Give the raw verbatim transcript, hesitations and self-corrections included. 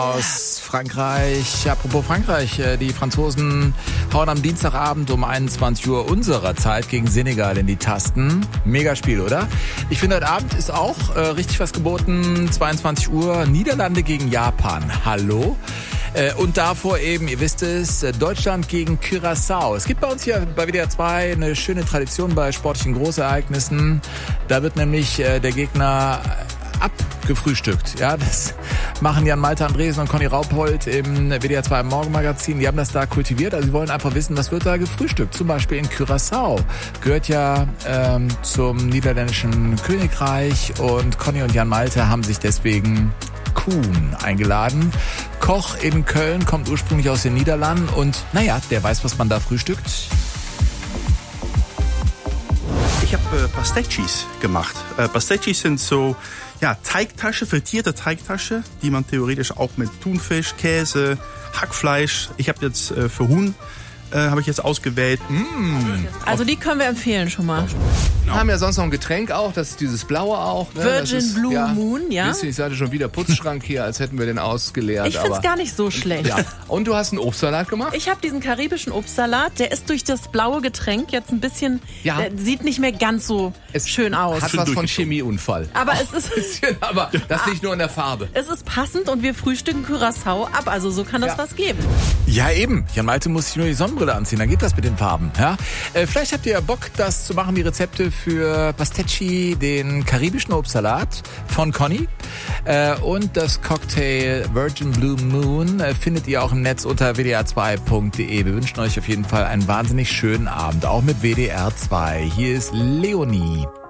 Aus Frankreich. Apropos Frankreich, die Franzosen hauen am Dienstagabend um einundzwanzig Uhr unserer Zeit gegen Senegal in die Tasten. Mega Spiel, oder? Ich finde, heute Abend ist auch äh, richtig was geboten. zweiundzwanzig Uhr, Niederlande gegen Japan. Hallo? Äh, und davor eben, ihr wisst es, Deutschland gegen Curaçao. Es gibt bei uns hier bei W D R zwei eine schöne Tradition bei sportlichen Großereignissen. Da wird nämlich äh, der Gegner abgefrühstückt. Ja, das machen Jan Malte Andresen und Conny Raupold im W D R zwei Morgenmagazin. Die haben das da kultiviert. Also sie wollen einfach wissen, was wird da gefrühstückt. Zum Beispiel in Curaçao. Gehört ja ähm, zum niederländischen Königreich. Und Conny und Jan Malte haben sich deswegen Kuhn eingeladen. Koch in Köln, kommt ursprünglich aus den Niederlanden. Und naja, der weiß, was man da frühstückt. Ich habe äh, Pastetschis gemacht. Äh, Pastetschis sind so ja, Teigtasche, frittierte Teigtasche, die man theoretisch auch mit Thunfisch, Käse, Hackfleisch. Ich habe jetzt äh, für Huhn äh, habe ich jetzt ausgewählt. Mm. Also die können wir empfehlen schon mal. Wir haben ja sonst noch ein Getränk auch, das ist dieses blaue auch. Ne? Virgin ist, Blue ja, Moon, ja. Bisschen, ich sagte schon wieder Putzschrank hier, als hätten wir den ausgeleert. Ich finde es gar nicht so schlecht. Ja. Und du hast einen Obstsalat gemacht? Ich habe diesen karibischen Obstsalat, der ist durch das blaue Getränk jetzt ein bisschen, ja. der sieht nicht mehr ganz so es schön aus. Hat was von Chemieunfall. Aber es ist bisschen, aber das liegt nur in der Farbe. Es ist passend und wir frühstücken Curaçao ab, also so kann das ja. was geben. Ja eben, Jan Malte muss sich nur die Sonnenbrille anziehen, dann geht das mit den Farben. Ja? Äh, vielleicht habt ihr ja Bock, das zu machen, die Rezepte für Pastetchi, den karibischen Obstsalat von Conny äh, und das Cocktail Virgin Blue Moon äh, findet ihr auch im Netz unter w d r zwei punkt d e. Wir wünschen euch auf jeden Fall einen wahnsinnig schönen Abend, auch mit W D R zwei. Hier ist Leonie.